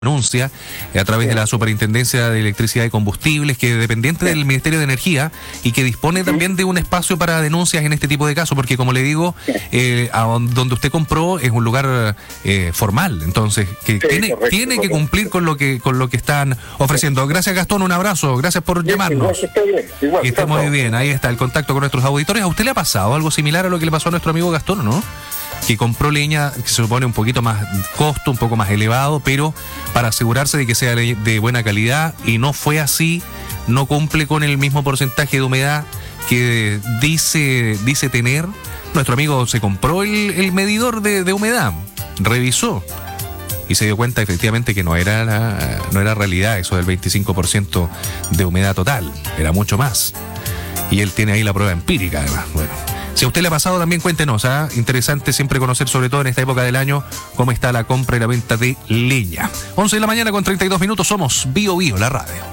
denuncia a través de la Superintendencia de Electricidad y Combustibles, que es dependiente del Ministerio de Energía y que dispone también de un espacio para denuncias en este tipo de casos, porque como le digo, donde usted compró es un lugar formal, entonces que tiene que cumplir con lo que están ofreciendo. Gracias, Gastón, un abrazo, gracias por llamarnos. Igual, y está muy bien, ahí está el contacto con nuestros auditores. ¿A usted le ha pasado algo similar a lo que le pasó a nuestro amigo Gastón, o no? Que compró leña que se supone un poquito más costo, un poco más elevado, pero para asegurarse de que sea de buena calidad, y no fue así, no cumple con el mismo porcentaje de humedad que dice tener. Nuestro amigo se compró el medidor de humedad, revisó y se dio cuenta efectivamente que no era realidad eso del 25% de humedad total, era mucho más. Y él tiene ahí la prueba empírica, además. Bueno, si a usted le ha pasado, también cuéntenos, ¿ah? Interesante siempre conocer, sobre todo en esta época del año, cómo está la compra y la venta de leña. 11 de la mañana con 32 minutos, somos Bio Bio, la radio.